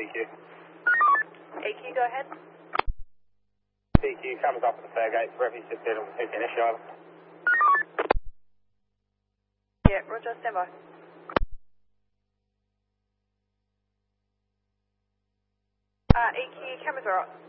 PQ. AQ, go ahead. PQ, cameras up at the Fairgate, Refugee City, taking issue over. Yeah, roger, stand by. AQ, cameras are up.